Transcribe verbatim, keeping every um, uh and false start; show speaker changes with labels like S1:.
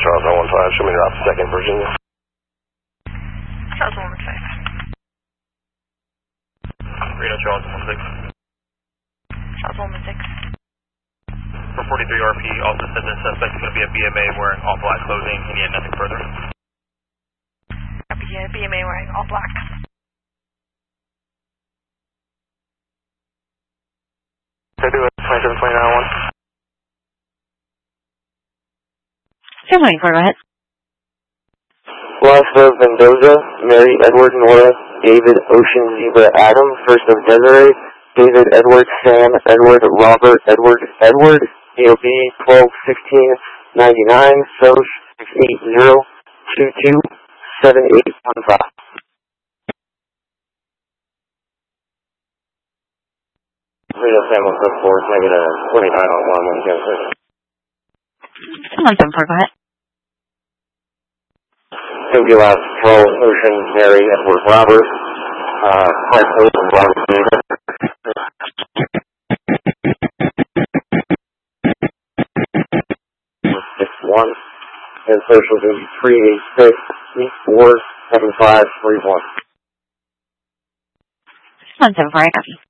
S1: Charles one one five, show me drop second, Virginia.
S2: Charles one one five.
S3: Reno Charles one one six.
S2: Charles one one six.
S3: four forty-three R P also said the suspect is going to be a B M A wearing all black clothing and yet nothing further.
S2: Copy, yeah, B M A wearing all black.
S1: They do it, twenty-seven twenty-nine one.
S4: seven one four, go ahead.
S5: Last of Mendoza, Mary Edward Nora, David Ocean Zebra Adam, first of Desiree, David Edward Sam Edward Robert Edward Edward, A O B twelve sixteen ninety-nine, S O C six eight zero two two seven eight one five. Reno Sam one seven four, negative twenty-nine on one one seven six.
S4: seven one seven four, go ahead.
S5: Tokyo Last Patrol, Ocean, Mary, Edward, Robert, uh, Clark Ocean, Robert, David. six one, and socials is three eight six eight four seven five three one.
S4: one seven four, I copy.